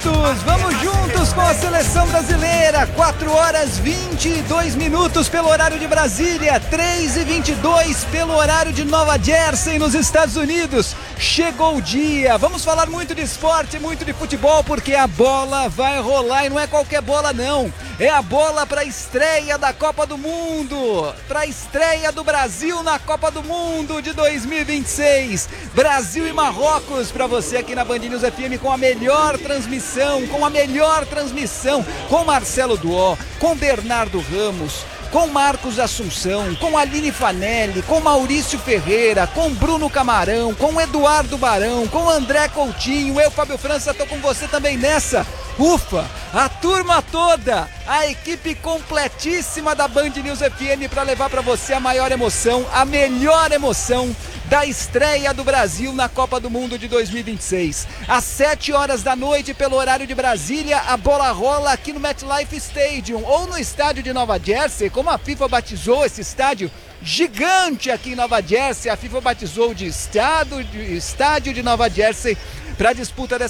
Vamos juntos com a seleção brasileira. 4h22 pelo horário de Brasília, 3h22 pelo horário de Nova Jersey, nos Estados Unidos. Chegou o dia. Vamos falar muito de esporte, muito de futebol, porque a bola vai rolar e não é qualquer bola não. É a bola para a estreia da Copa do Mundo, para a estreia do Brasil na Copa do Mundo de 2026. Brasil e Marrocos para você aqui na Band News FM com a melhor transmissão, com Marcelo Duó, com Bernardo Ramos, com Marcos Assunção, com Aline Fanelli, com Maurício Ferreira, com Bruno Camarão, com Eduardo Barão, com André Coutinho. Eu, Fábio França, tô com você também nessa. Ufa, a turma toda, a equipe completíssima da Band News FM para levar para você a maior emoção, a melhor emoção da estreia do Brasil na Copa do Mundo de 2026. Às 7h da noite, pelo horário de Brasília, a bola rola aqui no MetLife Stadium, ou no estádio de Nova Jersey, como a FIFA batizou esse estádio gigante aqui em Nova Jersey. A FIFA batizou de estádio de Nova Jersey para a disputa dessa